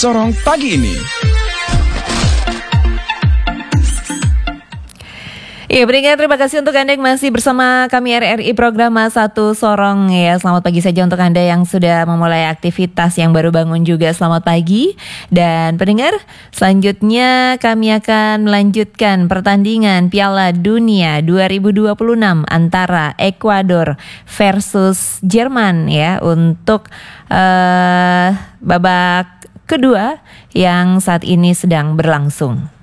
Sorong pagi ini. Ya, pendengar, terima kasih untuk Anda yang masih bersama kami RRI program Satu Sorong ya. Selamat pagi saja untuk Anda yang sudah memulai aktivitas, yang baru bangun juga selamat pagi. Dan pendengar, selanjutnya kami akan melanjutkan pertandingan Piala Dunia 2026 antara Ekuador versus Jerman ya, untuk babak kedua yang saat ini sedang berlangsung.